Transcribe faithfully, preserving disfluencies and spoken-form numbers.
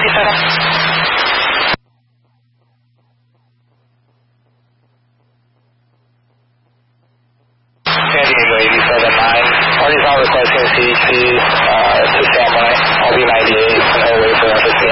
eighty-seven. San Diego eighty-seven nine. Party's not requesting C H P uh, to Samurai. I'll be ninety-eight and away for emphasis.